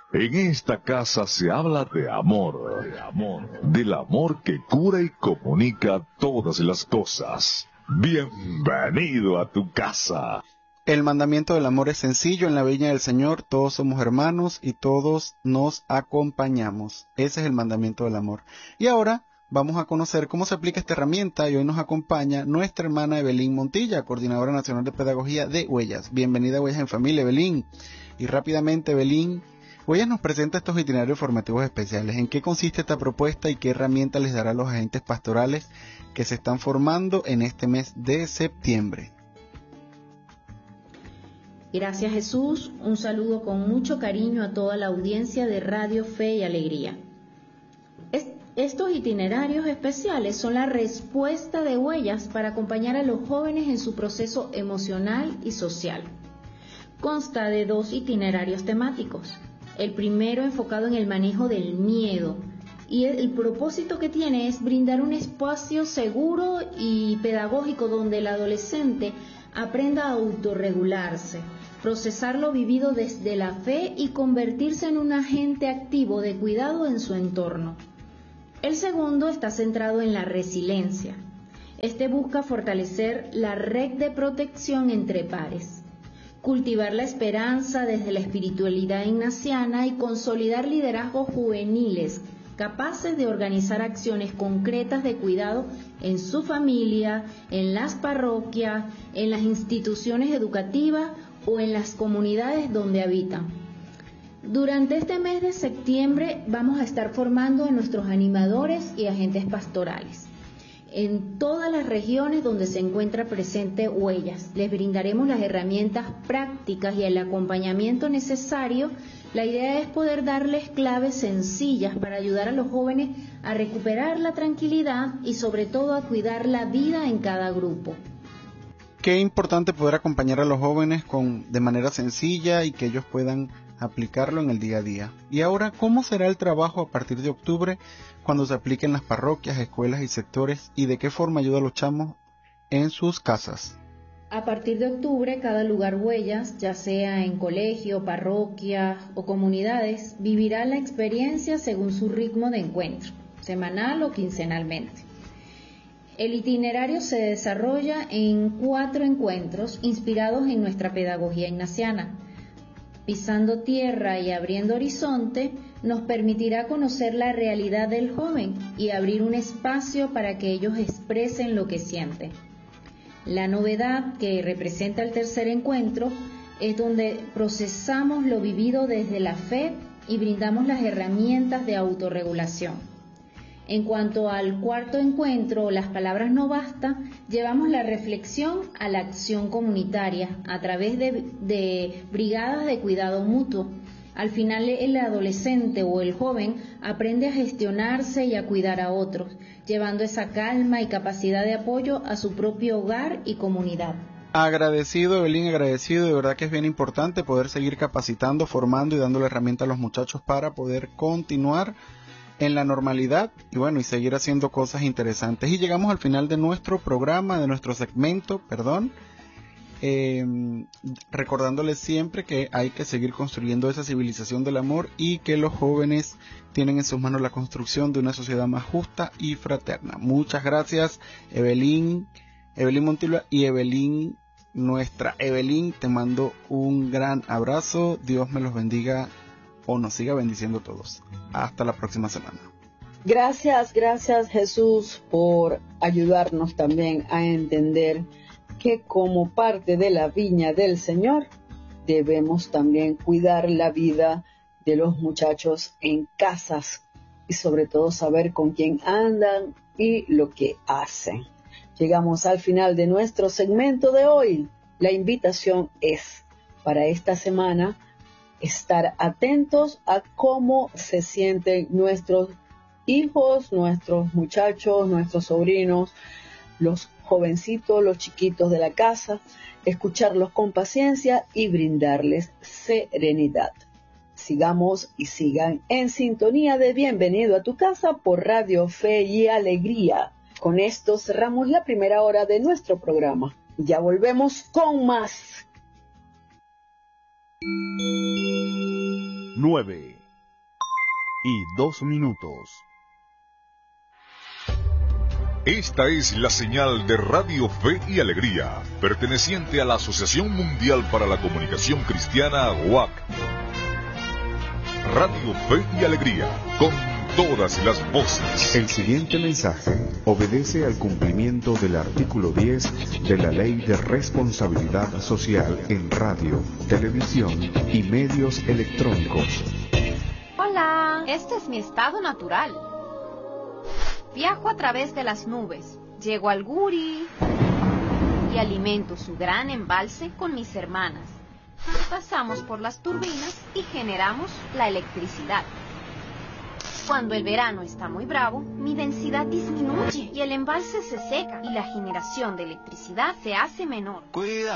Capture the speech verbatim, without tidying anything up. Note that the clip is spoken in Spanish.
En esta casa se habla de amor, de amor, del amor que cura y comunica todas las cosas. Bienvenido a tu casa. El mandamiento del amor es sencillo. En la viña del Señor todos somos hermanos y todos nos acompañamos. Ese es el mandamiento del amor. Y ahora vamos a conocer cómo se aplica esta herramienta y hoy nos acompaña nuestra hermana Evelyn Montilla, Coordinadora Nacional de Pedagogía de Huellas. Bienvenida a Huellas en Familia, Evelyn. Y rápidamente, Evelyn, Huellas nos presenta estos itinerarios formativos especiales. ¿En qué consiste esta propuesta y qué herramienta les dará a los agentes pastorales que se están formando en este mes de septiembre? Gracias, Jesús. Un saludo con mucho cariño a toda la audiencia de Radio Fe y Alegría. Es, estos itinerarios especiales son la respuesta de Huellas para acompañar a los jóvenes en su proceso emocional y social. Consta de dos itinerarios temáticos. El primero enfocado en el manejo del miedo, y el, el propósito que tiene es brindar un espacio seguro y pedagógico donde el adolescente aprenda a autorregularse, procesar lo vivido desde la fe y convertirse en un agente activo de cuidado en su entorno. El segundo está centrado en la resiliencia. Este busca fortalecer la red de protección entre pares, cultivar la esperanza desde la espiritualidad ignaciana y consolidar liderazgos juveniles capaces de organizar acciones concretas de cuidado en su familia, en las parroquias, en las instituciones educativas o en las comunidades donde habitan. Durante este mes de septiembre vamos a estar formando a nuestros animadores y agentes pastorales en todas las regiones donde se encuentra presente Huellas. Les brindaremos las herramientas prácticas y el acompañamiento necesario. La idea es poder darles claves sencillas para ayudar a los jóvenes a recuperar la tranquilidad y sobre todo a cuidar la vida en cada grupo. Qué importante poder acompañar a los jóvenes con, de manera sencilla y que ellos puedan aplicarlo en el día a día. Y ahora, ¿cómo será el trabajo a partir de octubre cuando se aplique en las parroquias, escuelas y sectores? ¿Y de qué forma ayuda a los chamos en sus casas? A partir de octubre, cada lugar Huellas, ya sea en colegio, parroquia o comunidades, vivirá la experiencia según su ritmo de encuentro, semanal o quincenalmente. El itinerario se desarrolla en cuatro encuentros inspirados en nuestra pedagogía ignaciana. Pisando tierra y abriendo horizonte nos permitirá conocer la realidad del joven y abrir un espacio para que ellos expresen lo que sienten. La novedad que representa el tercer encuentro es donde procesamos lo vivido desde la fe y brindamos las herramientas de autorregulación. En cuanto al cuarto encuentro, las palabras no bastan, llevamos la reflexión a la acción comunitaria a través de, de brigadas de cuidado mutuo. Al final el adolescente o el joven aprende a gestionarse y a cuidar a otros, llevando esa calma y capacidad de apoyo a su propio hogar y comunidad. Agradecido, Evelyn, agradecido. De verdad que es bien importante poder seguir capacitando, formando y dándole herramientas a los muchachos para poder continuar en la normalidad y bueno, y seguir haciendo cosas interesantes. Y llegamos al final de nuestro programa, de nuestro segmento, perdón, eh, recordándoles siempre que hay que seguir construyendo esa civilización del amor y que los jóvenes tienen en sus manos la construcción de una sociedad más justa y fraterna. Muchas gracias, Evelyn, Evelyn Montilla y Evelyn, nuestra Evelyn, te mando un gran abrazo. Dios me los bendiga o nos siga bendiciendo a todos. Hasta la próxima semana. Gracias, gracias Jesús por ayudarnos también a entender que como parte de la viña del Señor debemos también cuidar la vida de los muchachos en casas y sobre todo saber con quién andan y lo que hacen. Llegamos al final de nuestro segmento de hoy. La invitación es para esta semana estar atentos a cómo se sienten nuestros hijos, nuestros muchachos, nuestros sobrinos, los jovencitos, los chiquitos de la casa, escucharlos con paciencia y brindarles serenidad. Sigamos y sigan en sintonía de Bienvenido a tu Casa por Radio Fe y Alegría. Con esto cerramos la primera hora de nuestro programa. Ya volvemos con más. nueve. y dos minutos. Esta es la señal de Radio Fe y Alegría, perteneciente a la Asociación Mundial para la Comunicación Cristiana, U A C. Radio Fe y Alegría, con todas las voces. El siguiente mensaje obedece al cumplimiento del artículo diez de la Ley de Responsabilidad Social en radio, televisión y medios electrónicos. Hola, este es mi estado natural. Viajo a través de las nubes, llego al Guri y alimento su gran embalse con mis hermanas. Pasamos por las turbinas y generamos la electricidad. Cuando el verano está muy bravo, mi densidad disminuye y el embalse se seca y la generación de electricidad se hace menor. Cuida.